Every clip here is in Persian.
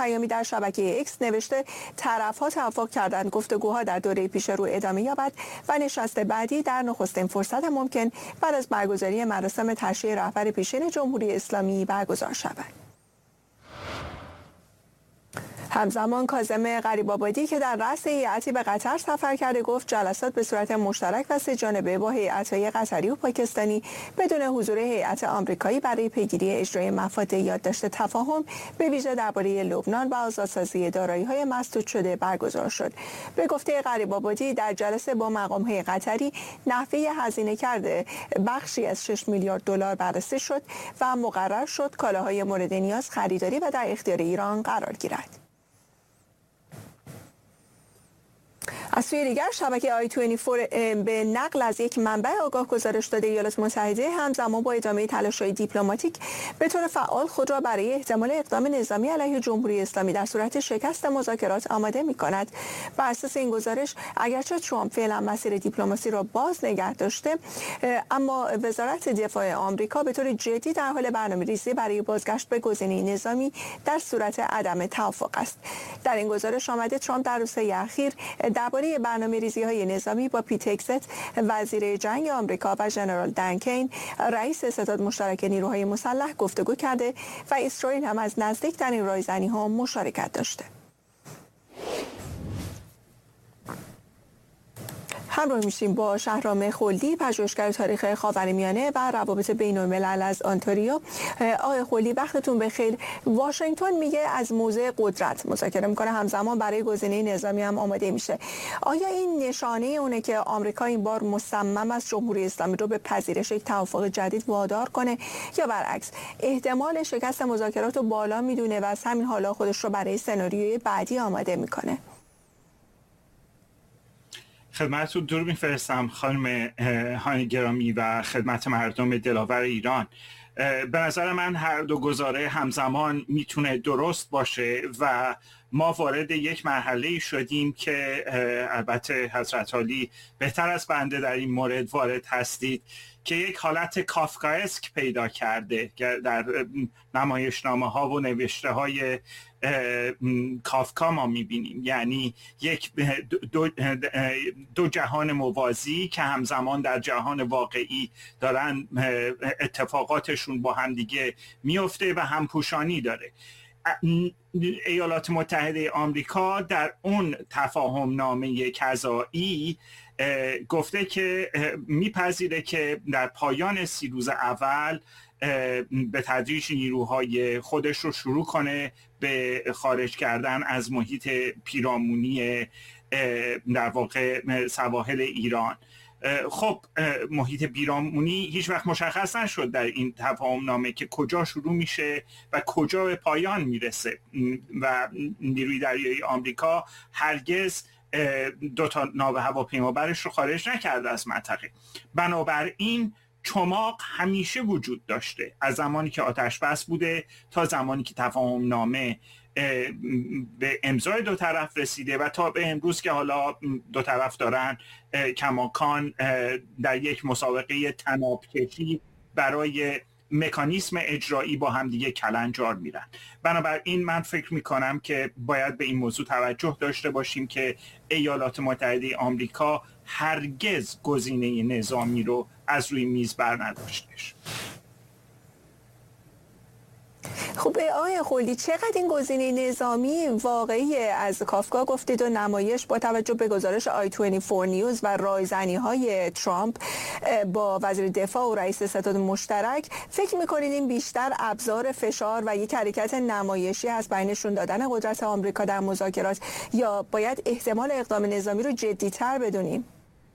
پیامی در شبکه اکس نوشته طرف‌ها توافق کردند گفتگوها در دوره پیش رو ادامه یابد و نشست بعدی در نخستین فرصت ممکن بعد از برگزاری مراسم تشییع رهبر پیشین جمهوری اسلامی برگزار شود. همزمان کاظم غریب‌آبادی که در رأس هیئتی به قطر سفر کرده گفت جلسات به صورت مشترک و سه‌جانبه با هیئت‌های قطری و پاکستانی بدون حضور هیئت آمریکایی برای پیگیری اجرای مفاد یادداشت تفاهم به ویژه درباره لبنان و آزادسازی دارایی‌های مسدود شده برگزار شد. به گفته غریب‌آبادی در جلسه با مقام‌های قطری نحوه هزینه کرده بخشی از 6 میلیارد دلار بررسی شد و مقرر شد کالاهای مورد نیاز خریداری و در اختیار ایران قرار گیرد. از سوی دیگر شبکه i24 به نقل از یک منبع آگاه گزارش داده ایالات متحده همزمان با ادامه تلاش‌های دیپلماتیک به طور فعال خود را برای احتمال اقدام نظامی علیه جمهوری اسلامی در صورت شکست مذاکرات آماده می‌کند. بر اساس این گزارش اگرچه ترامپ فعلا مسیر دیپلماسی را باز نگه داشته، اما وزارت دفاع آمریکا به طور جدی در حال برنامه‌ریزی برای بازگشت به گزینه نظامی در صورت عدم توافق است. در این گزارش آمده ترامپ در روزهای اخیر درباره برنامه‌ریزی‌های نظامی با پیت هگست وزیر جنگ آمریکا و ژنرال دن کین رئیس ستاد مشترک نیروهای مسلح گفتگو کرده و اسرائیل هم از نزدیک در این رایزنی‌ها مشارکت داشته. همراه میشیم با شهرام خلدی، پژوهشگر تاریخ خاورمیانه و روابط بین‌الملل از آنتاریو. آقای خلدی وقتتون بخیر. واشنگتن میگه از موضع قدرت مذاکره میکنه، همزمان برای گزینه نظامی هم آماده میشه. آیا این نشانه اونه که آمریکا این بار مصمم است جمهوری اسلامی رو به پذیرش یک توافق جدید وادار کنه، یا برعکس احتمال شکست مذاکرات رو بالا میدونه و از همین حالا خودش رو برای سناریوی بعدی آماده میکنه؟ خدمتتون درود میفرستم خانم هانی گرامی و خدمت مردم دلاور ایران. به نظر من هر دو گزاره همزمان میتونه درست باشه و ما وارد یک مرحله شدیم که البته حضرت عالی بهتر از بنده در این مورد وارد هستید که یک حالت کافکایسک پیدا کرده در نمایشنامه ها و نوشته های کافکا ما میبینیم، یعنی یک دو جهان موازی که همزمان در جهان واقعی دارن اتفاقاتشون با هم دیگه میفته و همپوشانی داره. ایالات متحده آمریکا در اون تفاهم نامه کذایی گفته که میپذیره که در پایان 30 روز اول به تدریج نیروهای خودش رو شروع کنه به خارج کردن از محیط پیرامونی در واقع سواحل ایران. خب محیط پیرامونی هیچ وقت مشخص نشد در این تفاهم نامه که کجا شروع میشه و کجا به پایان میرسه و نیروی دریایی آمریکا هرگز 2 ناو هواپیمابرش رو خارج نکرده از منطقه. بنابراین چماق همیشه وجود داشته از زمانی که آتش بس بوده تا زمانی که تفاهم نامه به امضای دو طرف رسیده و تا به امروز که حالا دو طرف دارن کماکان در یک مسابقه طناب‌کشی برای مکانیسم اجرایی با هم دیگه کلنجار میرن. بنابراین من فکر میکنم که باید به این موضوع توجه داشته باشیم که ایالات متحده آمریکا هرگز گزینه نظامی رو از روی میز بر نداشتش. خب آقای خلدی، چقدر این گزینه نظامی واقعی از کافکا گفتید و نمایش با توجه به گزارش i24 نیوز و رایزنی‌های ترامپ با وزیر دفاع و رئیس ستاد مشترک، فکر می‌کنید این بیشتر ابزار فشار و یک حرکت نمایشی از بینشون دادن قدرت آمریکا در مذاکرات، یا باید احتمال اقدام نظامی رو جدی‌تر بدونیم؟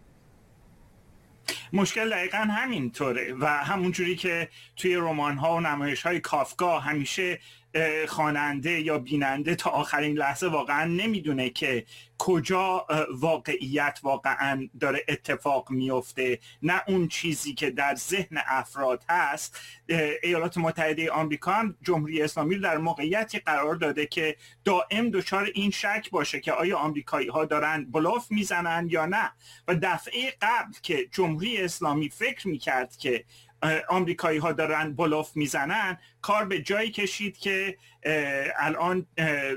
مشکل دقیقا همینطوره و همونجوری که توی رمان‌ها و نمایش‌های کافکا همیشه خواننده یا بیننده تا آخرین لحظه واقعا نمیدونه که کجا واقعیت واقعا داره اتفاق میفته، نه اون چیزی که در ذهن افراد هست. ایالات متحده آمریکا هم جمهوری اسلامی رو در موقعیتی قرار داده که دائم دچار این شک باشه که آیا آمریکایی ها دارن بلوف میزنن یا نه. و دفعه قبل که جمهوری اسلامی فکر میکرد که آمریکایی ها دارن بلوف میزنن، کار به جایی کشید که الان